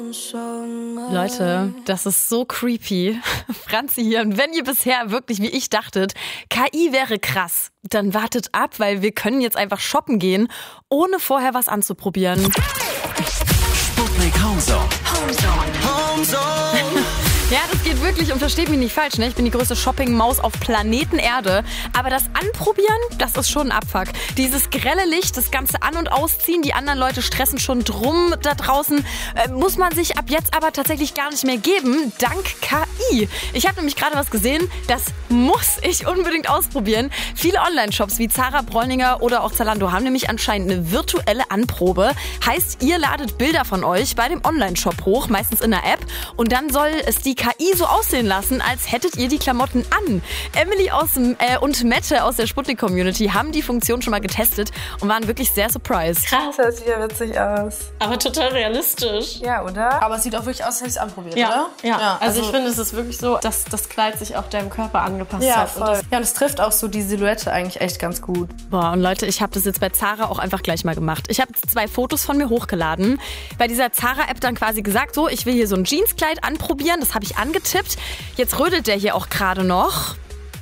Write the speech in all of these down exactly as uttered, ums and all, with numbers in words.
Leute, das ist so creepy. Franzi hier. Und wenn ihr bisher wirklich wie ich dachtet, K I wäre krass, dann wartet ab, weil wir können jetzt einfach shoppen gehen, ohne vorher was anzuprobieren. Sputnik Homezone. Homezone. Homezone. Ja, das geht wirklich und versteht mich nicht falsch, ne? Ich bin die größte Shopping-Maus auf Planeten Erde. Aber das Anprobieren, das ist schon ein Abfuck. Dieses grelle Licht, das ganze An- und Ausziehen, die anderen Leute stressen schon drum da draußen, äh, muss man sich ab jetzt aber tatsächlich gar nicht mehr geben, dank K I. Ich habe nämlich gerade was gesehen, das muss ich unbedingt ausprobieren. Viele Online-Shops wie Zara, Bräuninger oder auch Zalando haben nämlich anscheinend eine virtuelle Anprobe. Heißt, ihr ladet Bilder von euch bei dem Online-Shop hoch, meistens in einer App, und dann soll es die K I so aussehen lassen, als hättet ihr die Klamotten an. Emily aus, äh, und Mette aus der Sputnik-Community haben die Funktion schon mal getestet und waren wirklich sehr surprised. Krass, das sieht ja witzig aus. Aber total realistisch. Ja, oder? Aber es sieht auch wirklich aus, als hätte ich es anprobiert, Ja, oder? ja. Ja, Also, also- ich finde, es ist wirklich so, dass das Kleid sich auch deinem Körper angepasst Ja, hat. voll. Und das, Ja, und es trifft auch so die Silhouette eigentlich echt ganz gut. Boah, und Leute, ich habe das jetzt bei Zara auch einfach gleich mal gemacht. Ich habe zwei Fotos von mir hochgeladen. Bei dieser Zara-App dann quasi gesagt, so, ich will hier so ein Jeanskleid anprobieren. Das habe ich angetippt. Jetzt rödelt der hier auch gerade noch.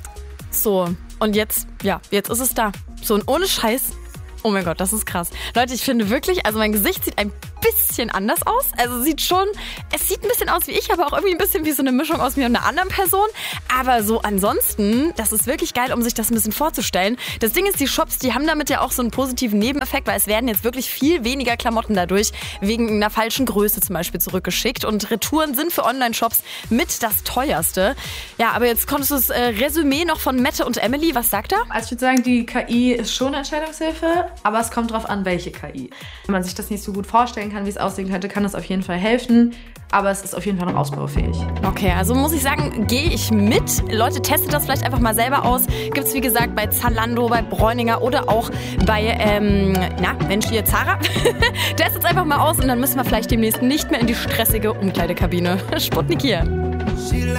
So, und jetzt, ja, jetzt ist es da. So, und ohne Scheiß. Oh mein Gott, das ist krass. Leute, ich finde wirklich, also mein Gesicht sieht ein bisschen anders aus. Also sieht schon, es sieht ein bisschen aus wie ich, aber auch irgendwie ein bisschen wie so eine Mischung aus mir und einer anderen Person. Aber so ansonsten, das ist wirklich geil, um sich das ein bisschen vorzustellen. Das Ding ist, die Shops, die haben damit ja auch so einen positiven Nebeneffekt, weil es werden jetzt wirklich viel weniger Klamotten dadurch wegen einer falschen Größe zum Beispiel zurückgeschickt. Und Retouren sind für Online-Shops mit das teuerste. Ja, aber jetzt kommt das äh, Resümee noch von Mette und Emily. Was sagt er? Also ich würde sagen, die K I ist schon Entscheidungshilfe, aber es kommt drauf an, welche K I. Wenn man sich das nicht so gut vorstellen kann, wie es aussehen könnte, kann das auf jeden Fall helfen. Aber es ist auf jeden Fall noch ausbaufähig. Okay, also muss ich sagen, gehe ich mit. Leute, testet das vielleicht einfach mal selber aus. Gibt es wie gesagt bei Zalando, bei Bräuninger oder auch bei, ähm, na, Mensch, hier Zara. Testet es einfach mal aus und dann müssen wir vielleicht demnächst nicht mehr in die stressige Umkleidekabine. Sputnik hier.